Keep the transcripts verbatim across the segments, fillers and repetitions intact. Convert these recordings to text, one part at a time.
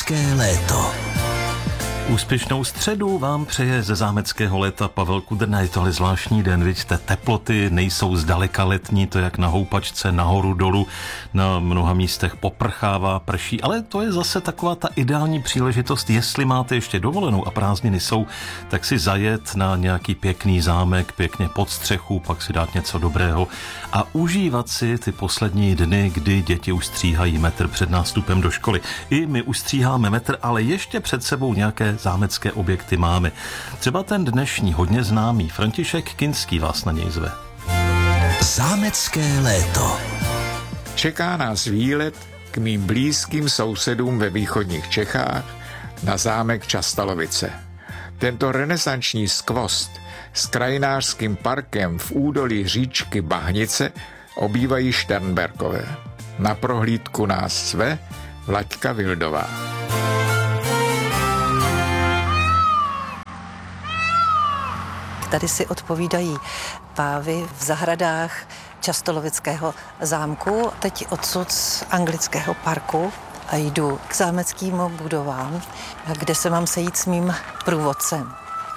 Zámecké léto. Úspěšnou středu vám přeje ze Zámeckého léta Pavel Kudrna. Je to ale zvláštní den, vidíte, teploty nejsou zdaleka letní, to jak na houpačce, nahoru dolů, na mnoha místech poprchává, prší, ale to je zase taková ta ideální příležitost, jestli máte ještě dovolenou a prázdniny jsou, tak si zajet na nějaký pěkný zámek, pěkně pod střechu, pak si dát něco dobrého a užívat si ty poslední dny, kdy děti už stříhají metr před nástupem do školy. I my už stříháme metr, ale ještě před sebou nějaké zámecké objekty máme. Třeba ten dnešní hodně známý František Kinský vás na něj zve. Zámecké léto. Čeká nás výlet k mým blízkým sousedům ve východních Čechách na zámek Častalovice. Tento renesanční skvost s krajinářským parkem v údolí říčky Bahnice obývají Šternberkové. Na prohlídku nás zve Vlaďka Vildová. Tady si odpovídají pávy v zahradách Častolovického zámku, teď odsud z anglického parku a jdu k zámeckým budovám, kde se mám sejít s mým průvodcem.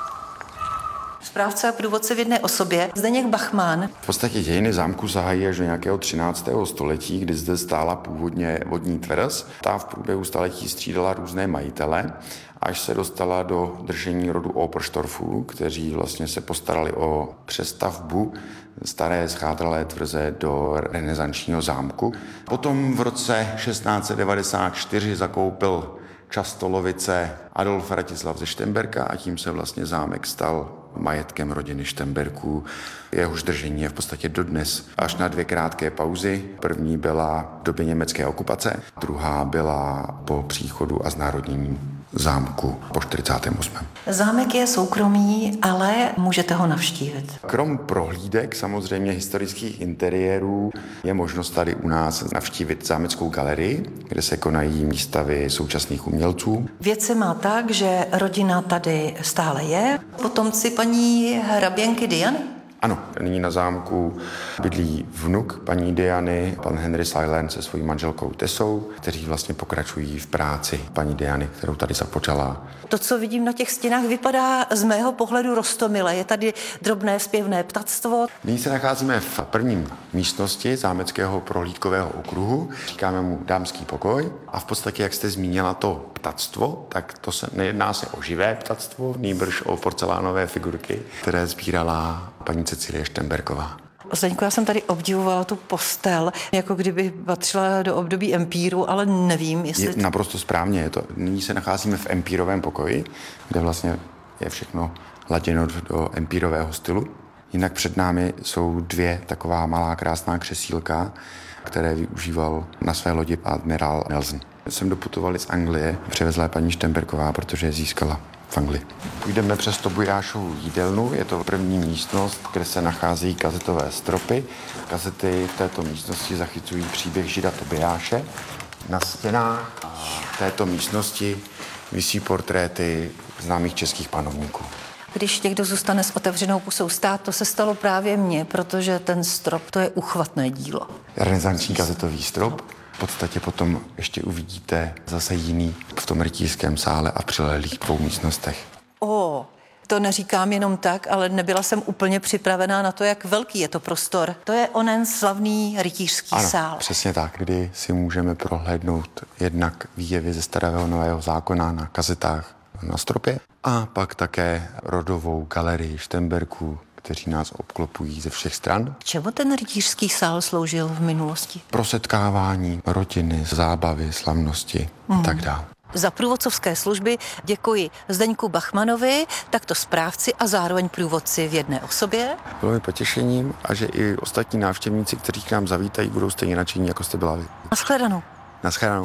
Správce a průvodce v jedné osobě, Zdeněk Bachman. V podstatě dějiny zámku sahají až do nějakého třináctého století, kdy zde stála původně vodní tvrz. Ta v průběhu staletí střídala různé majitele, až se dostala do držení rodu Operstorffů, kteří vlastně se postarali o přestavbu staré schátralé tvrze do renesančního zámku. Potom v roce šestnáct set devadesát čtyři zakoupil Častolovice Adolf Ratislav ze Šternberka a tím se vlastně zámek stal majetkem rodiny Šternberků. Jehož držení je v podstatě dodnes až na dvě krátké pauzy. První byla v době německé okupace, druhá byla po příchodu a znárodnění zámku po čtyřicátém osmém Zámek je soukromý, ale můžete ho navštívit. Krom prohlídek, samozřejmě historických interiérů, je možnost tady u nás navštívit zámeckou galerii, kde se konají výstavy současných umělců. Věc se má tak, že rodina tady stále je. Potomci paní hraběnky Diany? Ano, nyní na zámku bydlí vnuk paní Diany, pan Henry Silent se svojí manželkou Tessou, kteří vlastně pokračují v práci paní Diany, kterou tady započala. To, co vidím na těch stěnách, vypadá z mého pohledu roztomile. Je tady drobné zpěvné ptactvo. Nyní se nacházíme v prvním místnosti zámeckého prohlídkového okruhu. Říkáme mu dámský pokoj. A v podstatě, jak jste zmínila to ptactvo, tak to se nejedná se o živé ptactvo, nýbrž o porcelánové figurky, které sbírala paní Cecilie Šternberková. Zdeňku, já jsem tady obdivovala tu postel, jako kdyby patřila do období empíru, ale nevím, jestli... Je naprosto správně. Je to. Nyní se nacházíme v empírovém pokoji, kde vlastně je všechno laděno do empírového stylu. Jinak před námi jsou dvě taková malá krásná křesílka, které využíval na své lodi admirál Nelson. Jsem doputovali z Anglie, přivezla paní Šternberková, protože je získala v Anglii. Půjdeme přes Tobiášovu jídelnu, je to první místnost, kde se nacházejí kazetové stropy. Kazety v této místnosti zachycují příběh Žida Tobiáše. Na stěnách této místnosti visí portréty známých českých panovníků. Když někdo zůstane s otevřenou pusou stát, to se stalo právě mně, protože ten strop, to je uchvatné dílo. Renesanční kazetový strop. V podstatě potom ještě uvidíte zase jiný v tom rytířském sále a přilehlých dvou místnostech. O, to neříkám jenom tak, ale nebyla jsem úplně připravená na to, jak velký je to prostor. To je onen slavný rytířský ano, sál. Přesně tak, kdy si můžeme prohlédnout jednak výjevy ze starého nového zákona na kazetách na stropě a pak také rodovou galerii Šternberků, kteří nás obklopují ze všech stran. K čemu ten rytířský sál sloužil v minulosti? Pro setkávání rodiny, zábavy, slavnosti hmm. a tak dále. Za průvodcovské služby děkuji Zdeňku Bachmanovi, takto správci a zároveň průvodci v jedné osobě. Bylo mi potěšením a že i ostatní návštěvníci, kteří k nám zavítají, budou stejně nadšení, jako jste byla vy. Naschledanou. Naschledanou.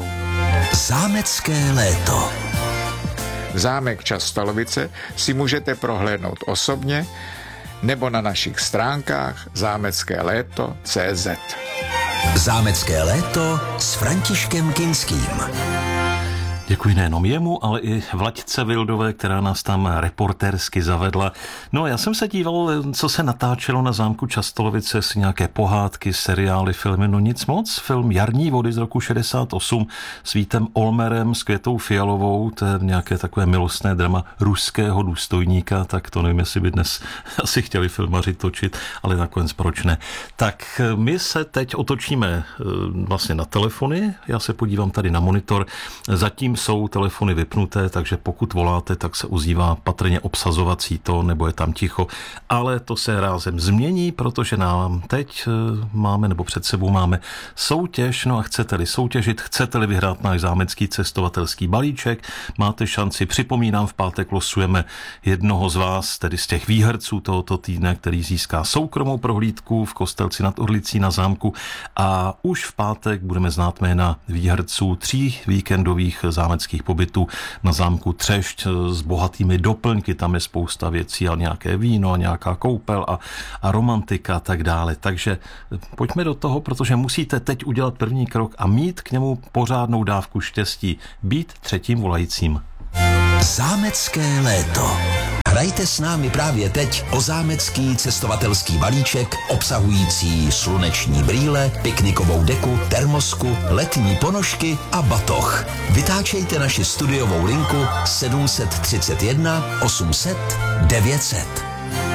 Zámecké léto. Zámek Častalovice si můžete prohlédnout osobně nebo na našich stránkách zámecké léto tečka cé zet. Zámecké léto s Františkem Kinským. Děkuji nejenom jemu, ale i Vlaďce Vildové, která nás tam reportérsky zavedla. No já jsem se díval, co se natáčelo na zámku Častolovice, s nějaké pohádky, seriály, filmy, no nic moc. Film Jarní vody z roku šedesát osm s Vítem Olmerem, s Květou Fialovou, to je nějaké takové milostné drama ruského důstojníka, tak to nevím, jestli by dnes asi chtěli filmaři točit, ale nakonec proč ne. Tak my se teď otočíme vlastně na telefony, já se podívám tady na monitor, zatím jsou telefony vypnuté, takže pokud voláte, tak se ozývá patrně obsazovací tón, nebo je tam ticho, ale to se rázem změní, protože nám teď máme, nebo před sebou máme soutěž, no a chcete-li soutěžit, chcete-li vyhrát náš zámecký cestovatelský balíček, máte šanci, připomínám, v pátek losujeme jednoho z vás, tedy z těch výherců tohoto týdne, který získá soukromou prohlídku v Kostelci nad Orlicí na zámku, a už v pátek budeme znát jména výherců tří víkendových zámeckých pobytů na zámku Třešť s bohatými doplňky, tam je spousta věcí, a nějaké víno, a nějaká koupel a, a romantika a tak dále. Takže pojďme do toho, protože musíte teď udělat první krok a mít k němu pořádnou dávku štěstí, být třetím volajícím. Zámecké léto. Hrajte s námi právě teď o zámecký cestovatelský balíček obsahující sluneční brýle, piknikovou deku, termosku, letní ponožky a batoh. Vytáčejte naši studiovou linku sedm set třicet jedna osm set devět set.